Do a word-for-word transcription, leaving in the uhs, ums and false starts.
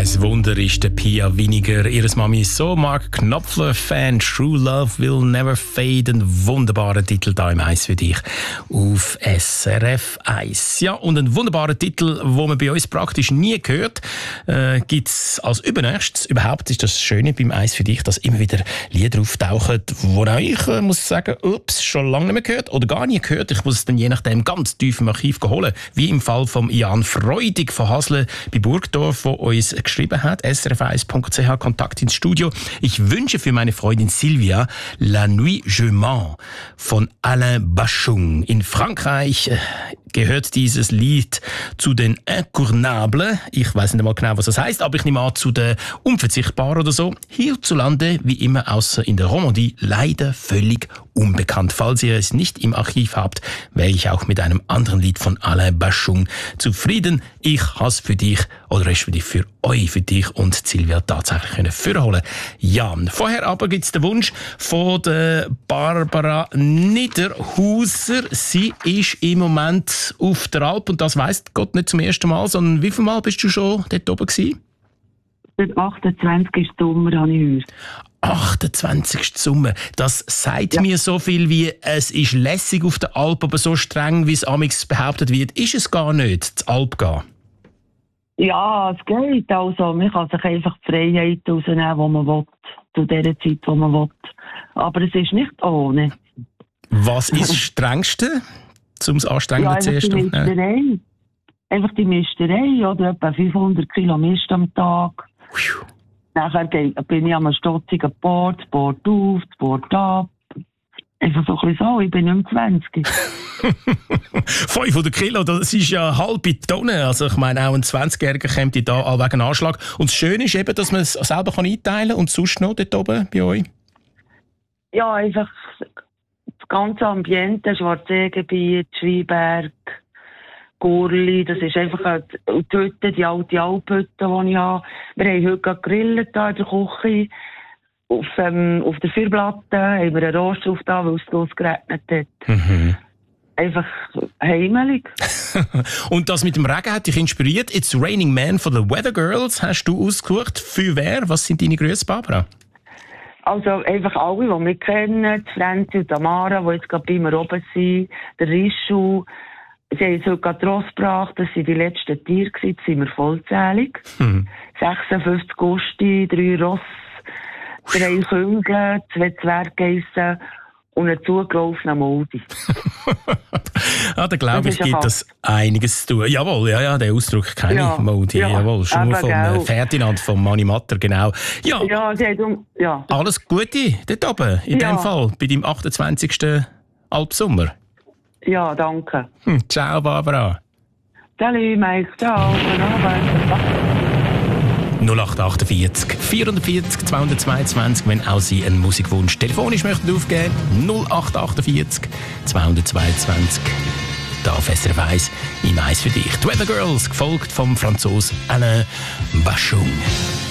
Ein Wunder ist der Pia Winiger. Ihre Mami ist so Mark Knopfler-Fan. True Love Will Never Fade. Ein wunderbarer Titel da im Eis für dich auf S R F eins. Ja, und einen wunderbaren Titel, den man bei uns praktisch nie hört, äh, gibt es als übernächstes. Überhaupt ist das Schöne beim Eis für dich, dass immer wieder Lieder auftauchen, wo auch ich äh, muss sagen, ups, schon lange nicht mehr gehört oder gar nie gehört. Ich muss es dann je nachdem ganz tief im Archiv holen. Wie im Fall von Jan Freudig von Hasle bei Burgdorf, der uns geschrieben hat, s r f eins punkt c h, Kontakt ins Studio. Ich wünsche für meine Freundin Silvia La Nuit Je Mens von Alain Bachung. In Frankreich äh, gehört dieses Lied zu den Incontournables. Ich weiß nicht mal genau, was das heißt, aber ich nehme an, zu den Unverzichtbaren oder so. Hierzulande, wie immer, außer in der Romandie, leider völlig unbekannt. Falls ihr es nicht im Archiv habt, wäre ich auch mit einem anderen Lied von Alain Bachung zufrieden. Ich habe es für dich, oder respektive für euch, für dich und Silvia tatsächlich können vorholen. Ja, vorher aber gibt es den Wunsch von der Barbara Niederhauser. Sie ist im Moment auf der Alp und das weiss Gott nicht zum ersten Mal, sondern wie viel Mal bist du schon dort oben gewesen? Der achtundzwanzigsten Sommer habe ich gehört. achtundzwanzigsten Sommer. Das sagt Ja. mir so viel wie, es ist lässig auf der Alp, aber so streng, wie es amigs behauptet wird, ist es gar nicht, zur Alp gehen. Ja, es geht. Also, man kann sich einfach die Freiheit rausnehmen, die man will, zu der Zeit, die man will. Aber es ist nicht ohne. Was ist das Strengste, um das Anstrengende Ja, zuerst einfach die aufzunehmen? Misterei. Einfach die Misterei, oder? Etwa fünfhundert Kilometer am Tag. Nachher geht, bin ich am stotzigen Port, das Port auf, das Port ab. Einfach so ein bisschen so, ich bin nicht mehr zwanzig. fünfhundert Kilo, das ist ja eine halbe Tonne. Also ich meine, auch ein zwanzigjähriger kommt da all wegen Anschlag. Und das Schöne ist eben, dass man es selber kann einteilen kann und sonst noch dort oben bei euch. Ja, einfach das ganze Ambiente, Schwarzseegebiet, Schweinberg, Gurli, das ist einfach eine, die Hütte, die alte Alphütte, die ich habe. Wir haben heute gerade gegrillt hier in der Küche. Auf, ähm, auf der Feuerplatte haben wir einen Rost drauf da, weil es losgeregnet hat. Mhm. Einfach heimelig. Und das mit dem Regen hat dich inspiriert. It's Raining Man von den Weather Girls hast du ausgesucht. Für wer? Was sind deine Grüße, Barbara? Also einfach alle, die wir kennen, die Franzi und Tamara, die jetzt gerade bei mir oben sind, der Rischu. Sie haben uns heute gerade Ross gebracht, das waren die letzten Tiere, jetzt sind wir vollzählig. Mhm. sechsundfünfzig Gusti, drei Ross, drei Küngel, zwei Zwerggeissen und ein zugelaufener Moldi. Ah, da glaube Das ich, ist ja gibt das einiges zu tun. Jawohl, ja, ja, den Ausdruck kenne Ja, ich. Moldi, ja, jawohl. Schon aber vom äh, gell. Ferdinand, vom Mani Matter, genau. Ja, Ja, sie hat um, ja. alles Gute dort oben, in Ja. dem Fall, bei deinem achtundzwanzigsten Alpsommer. Ja, danke. Hm, ciao, Barbara. Salut, Mike. Ciao. Guten Abend. null acht vierundachtzig, vierundvierzig, zweihundertzweiundzwanzig, wenn auch Sie einen Musikwunsch telefonisch möchten aufgeben. null acht vierundachtzig, zweihundertzweiundzwanzig. Da auf S R F eins im Eis für dich. Die Weather Girls, gefolgt vom Franzos Alain Bachung.